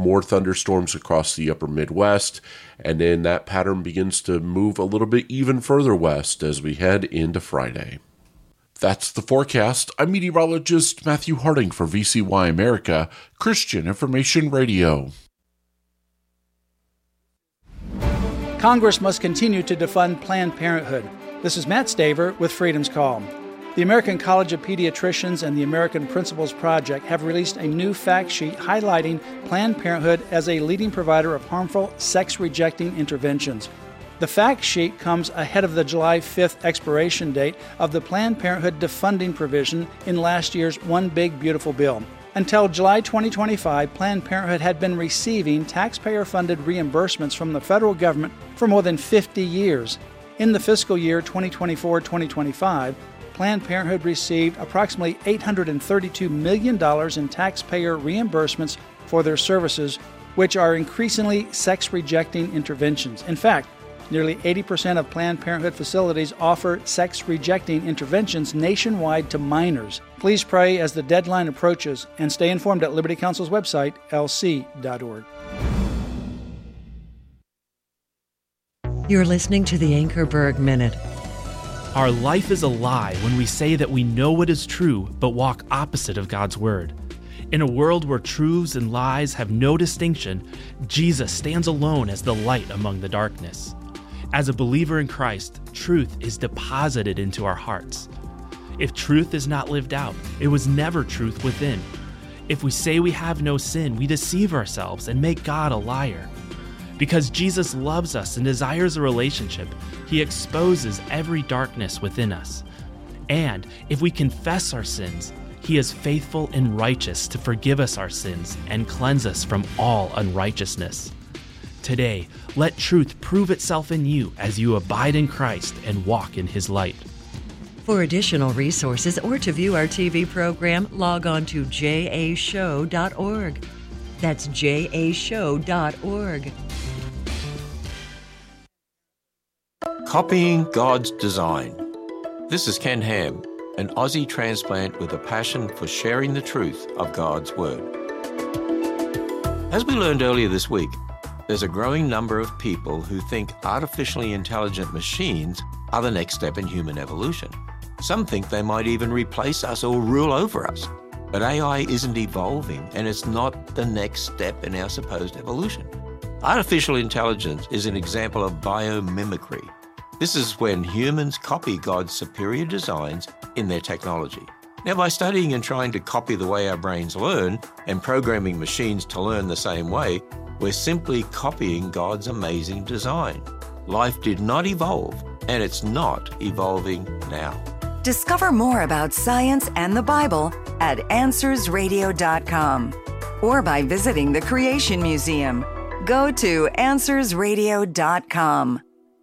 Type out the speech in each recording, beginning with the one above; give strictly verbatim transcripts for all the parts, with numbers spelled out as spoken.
more thunderstorms across the upper Midwest, and then that pattern begins to move a little bit even further west as we head into Friday. That's the forecast. I'm meteorologist Matthew Harding for V C Y America, Christian Information Radio. Congress must continue to defund Planned Parenthood. This is Matt Staver with Freedom's Call. The American College of Pediatricians and the American Principals Project have released a new fact sheet highlighting Planned Parenthood as a leading provider of harmful, sex-rejecting interventions. The fact sheet comes ahead of the July fifth expiration date of the Planned Parenthood defunding provision in last year's One Big Beautiful Bill. Until July twenty twenty-five, Planned Parenthood had been receiving taxpayer-funded reimbursements from the federal government for more than fifty years. In the fiscal year twenty twenty-four twenty twenty-five, Planned Parenthood received approximately eight hundred thirty-two million dollars in taxpayer reimbursements for their services, which are increasingly sex-rejecting interventions. In fact, nearly eighty percent of Planned Parenthood facilities offer sex-rejecting interventions nationwide to minors. Please pray as the deadline approaches and stay informed at Liberty Counsel's website, L C dot org. You're listening to the Anchorberg Minute. Our life is a lie when we say that we know what is true but walk opposite of God's word. In a world where truths and lies have no distinction, Jesus stands alone as the light among the darkness. As a believer in Christ, truth is deposited into our hearts. If truth is not lived out, it was never truth within. If we say we have no sin, we deceive ourselves and make God a liar. Because Jesus loves us and desires a relationship, he exposes every darkness within us. And if we confess our sins, he is faithful and righteous to forgive us our sins and cleanse us from all unrighteousness. Today, let truth prove itself in you as you abide in Christ and walk in his light. For additional resources or to view our T V program, log on to j a show dot org. That's j a show dot org. Copying God's design. This is Ken Ham, an Aussie transplant with a passion for sharing the truth of God's Word. As we learned earlier this week, there's a growing number of people who think artificially intelligent machines are the next step in human evolution. Some think they might even replace us or rule over us. But A I isn't evolving, and it's not the next step in our supposed evolution. Artificial intelligence is an example of biomimicry. This is when humans copy God's superior designs in their technology. Now, by studying and trying to copy the way our brains learn and programming machines to learn the same way, we're simply copying God's amazing design. Life did not evolve, and it's not evolving now. Discover more about science and the Bible at answers radio dot com or by visiting the Creation Museum. Go to answers radio dot com.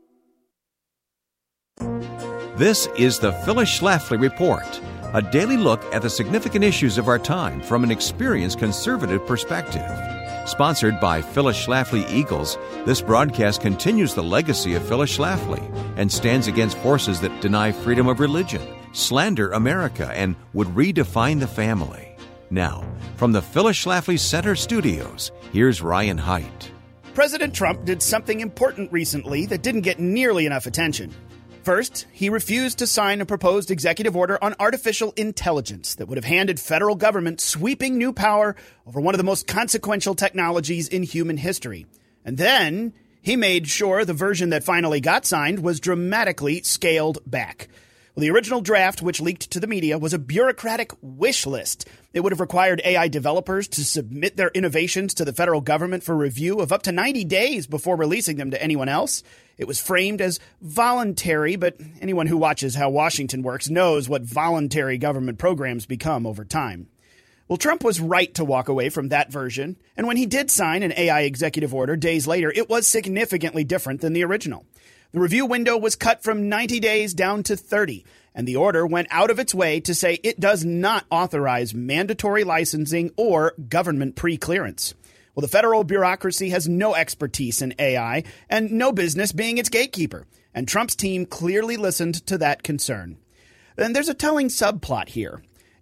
This is the Phyllis Schlafly Report, a daily look at the significant issues of our time from an experienced conservative perspective. Sponsored by Phyllis Schlafly Eagles, this broadcast continues the legacy of Phyllis Schlafly and stands against forces that deny freedom of religion, slander America, and would redefine the family. Now, from the Phyllis Schlafly Center Studios, here's Ryan Haidt. President Trump did something important recently that didn't get nearly enough attention. First, he refused to sign a proposed executive order on artificial intelligence that would have handed federal government sweeping new power over one of the most consequential technologies in human history. And then he made sure the version that finally got signed was dramatically scaled back. Well, the original draft, which leaked to the media, was a bureaucratic wish list. It would have required A I developers to submit their innovations to the federal government for review of up to ninety days before releasing them to anyone else. It was framed as voluntary, but anyone who watches how Washington works knows what voluntary government programs become over time. Well, Trump was right to walk away from that version, and when he did sign an A I executive order days later, it was significantly different than the original. The review window was cut from ninety days down to thirty, and the order went out of its way to say it does not authorize mandatory licensing or government pre-clearance. Well, the federal bureaucracy has no expertise in A I and no business being its gatekeeper, and Trump's team clearly listened to that concern. Then there's a telling subplot here.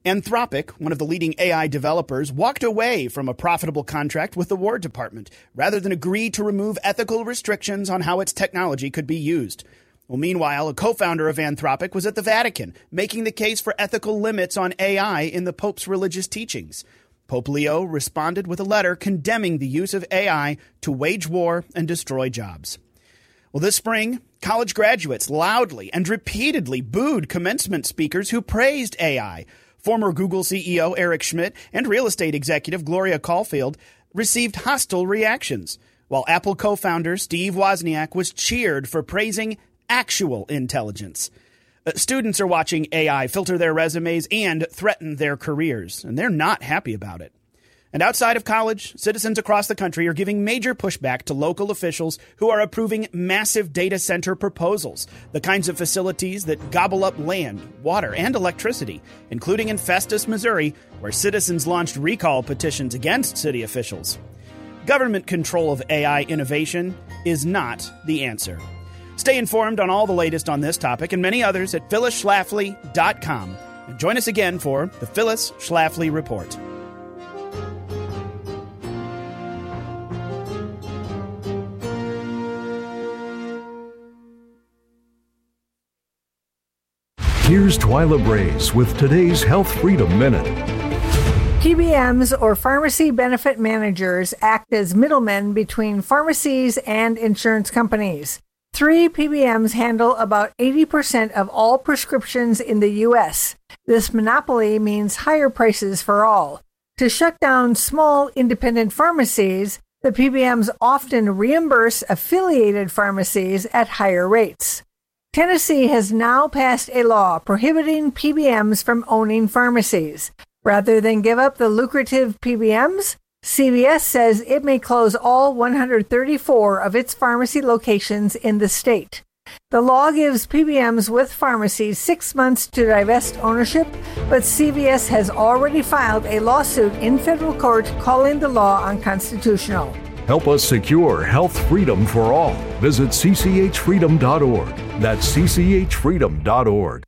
Anthropic, one of the leading A I developers, walked away from a profitable contract with the War Department rather than agree to remove ethical restrictions on how its technology could be used. Well, meanwhile, a co-founder of Anthropic was at the Vatican, making the case for ethical limits on A I in the Pope's religious teachings. Pope Leo responded with a letter condemning the use of A I to wage war and destroy jobs. Well, this spring, college graduates loudly and repeatedly booed commencement speakers who praised A I. Former Google C E O Eric Schmidt and real estate executive Gloria Caulfield received hostile reactions, while Apple co-founder Steve Wozniak was cheered for praising actual intelligence. Uh, students are watching A I filter their resumes and threaten their careers, and they're not happy about it. And outside of college, citizens across the country are giving major pushback to local officials who are approving massive data center proposals, the kinds of facilities that gobble up land, water, and electricity, including in Festus, Missouri, where citizens launched recall petitions against city officials. Government control of A I innovation is not the answer. Stay informed on all the latest on this topic and many others at phyllis schlafly dot com. And join us again for the Phyllis Schlafly Report. Here's Twyla Brace with today's Health Freedom Minute. P B Ms, or pharmacy benefit managers, act as middlemen between pharmacies and insurance companies. Three P B Ms handle about eighty percent of all prescriptions in the U S. This monopoly means higher prices for all. To shut down small independent pharmacies, the P B Ms often reimburse affiliated pharmacies at higher rates. Tennessee has now passed a law prohibiting P B Ms from owning pharmacies. Rather than give up the lucrative P B Ms, C V S says it may close all one hundred thirty-four of its pharmacy locations in the state. The law gives P B Ms with pharmacies six months to divest ownership, but C V S has already filed a lawsuit in federal court calling the law unconstitutional. Help us secure health freedom for all. Visit c c h freedom dot org. That's c c h freedom dot org.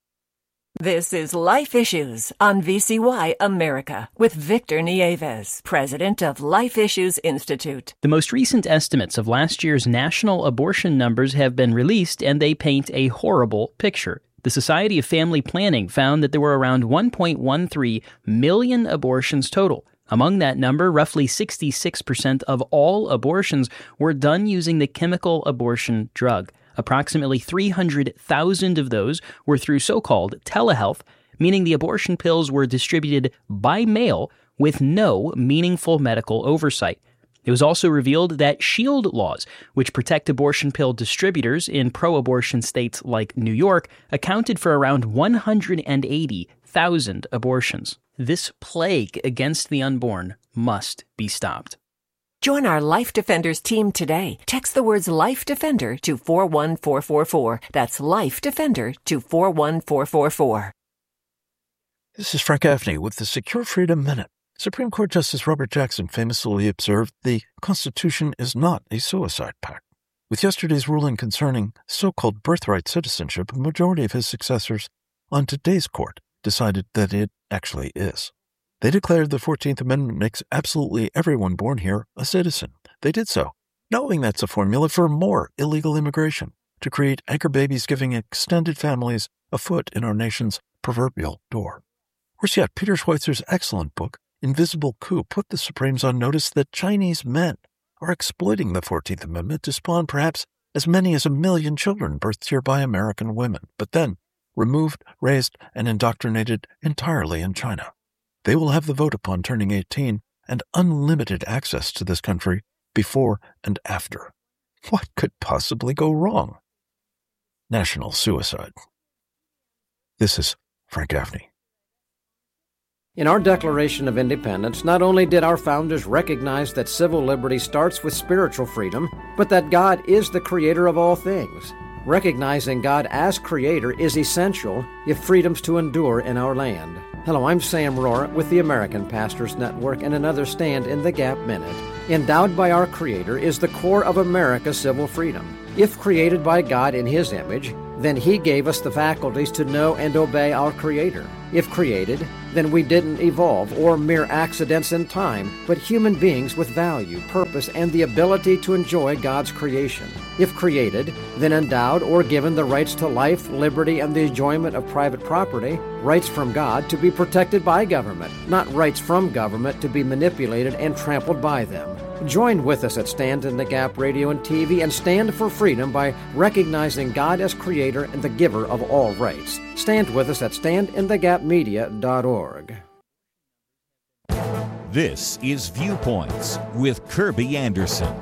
This is Life Issues on V C Y America with Victor Nieves, president of Life Issues Institute. The most recent estimates of last year's national abortion numbers have been released, and they paint a horrible picture. The Society of Family Planning found that there were around one point one three million abortions total. Among that number, roughly sixty-six percent of all abortions were done using the chemical abortion drug. Approximately three hundred thousand of those were through so-called telehealth, meaning the abortion pills were distributed by mail with no meaningful medical oversight. It was also revealed that SHIELD laws, which protect abortion pill distributors in pro-abortion states like New York, accounted for around one hundred eighty thousand abortions. This plague against the unborn must be stopped. Join our Life Defenders team today. Text the words Life Defender to four one four four four. That's Life Defender to four one four four four. This is Frank Gaffney with the Secure Freedom Minute. Supreme Court Justice Robert Jackson famously observed the Constitution is not a suicide pact. With yesterday's ruling concerning so-called birthright citizenship, a majority of his successors on today's court decided that it actually is. They declared the fourteenth Amendment makes absolutely everyone born here a citizen. They did so, knowing that's a formula for more illegal immigration, to create anchor babies giving extended families a foot in our nation's proverbial door. Worse yet, Peter Schweitzer's excellent book, Invisible Coup, put the Supremes on notice that Chinese men are exploiting the fourteenth Amendment to spawn perhaps as many as a million children birthed here by American women, but then removed, raised, and indoctrinated entirely in China. They will have the vote upon turning eighteen and unlimited access to this country before and after. What could possibly go wrong? National suicide. This is Frank Gaffney. In our Declaration of Independence, not only did our founders recognize that civil liberty starts with spiritual freedom, but that God is the creator of all things. Recognizing God as creator is essential if freedom's to endure in our land. Hello, I'm Sam Rohr with the American Pastors Network and another Stand in the Gap Minute. Endowed by our Creator is the core of America's civil freedom. If created by God in His image, then He gave us the faculties to know and obey our Creator. If created, then we didn't evolve or mere accidents in time, but human beings with value, purpose, and the ability to enjoy God's creation. If created, then endowed or given the rights to life, liberty, and the enjoyment of private property, rights from God to be protected by government, not rights from government to be manipulated and trampled by them. Join with us at Stand in the Gap Radio and T V and stand for freedom by recognizing God as Creator and the giver of all rights. Stand with us at stand in the gap media dot org. This is Viewpoints with Kirby Anderson.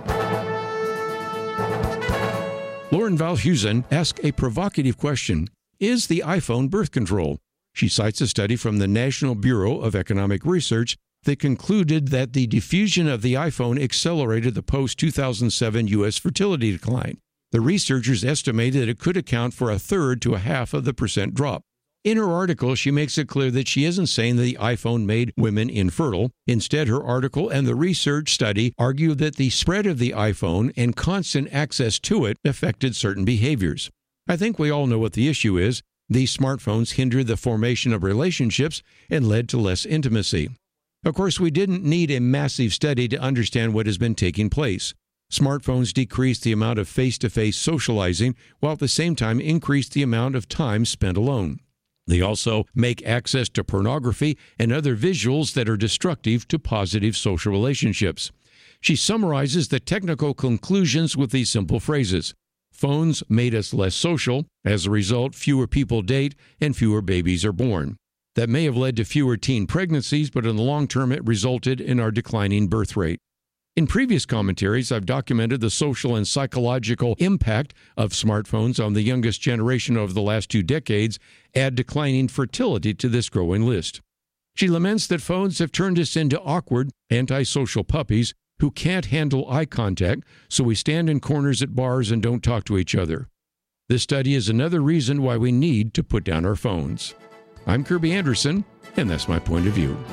Lauren Valhusen asked a provocative question: is the iPhone birth control? She cites a study from the National Bureau of Economic Research that concluded that the diffusion of the iPhone accelerated the post two thousand seven U S fertility decline. The researchers estimated that it could account for a third to a half of the percent drop. In her article, she makes it clear that she isn't saying that the iPhone made women infertile. Instead, her article and the research study argue that the spread of the iPhone and constant access to it affected certain behaviors. I think we all know what the issue is. These smartphones hindered the formation of relationships and led to less intimacy. Of course, we didn't need a massive study to understand what has been taking place. Smartphones decreased the amount of face-to-face socializing, while at the same time increased the amount of time spent alone. They also make access to pornography and other visuals that are destructive to positive social relationships. She summarizes the technical conclusions with these simple phrases. Phones made us less social. As a result, fewer people date and fewer babies are born. That may have led to fewer teen pregnancies, but in the long term it resulted in our declining birth rate. In previous commentaries, I've documented the social and psychological impact of smartphones on the youngest generation over the last two decades, add declining fertility to this growing list. She laments that phones have turned us into awkward, antisocial puppies who can't handle eye contact, so we stand in corners at bars and don't talk to each other. This study is another reason why we need to put down our phones. I'm Kirby Anderson, and that's my point of view.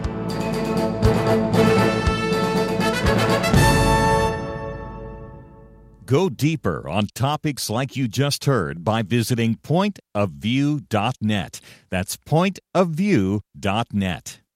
Go deeper on topics like you just heard by visiting point of view dot net. That's point of view dot net.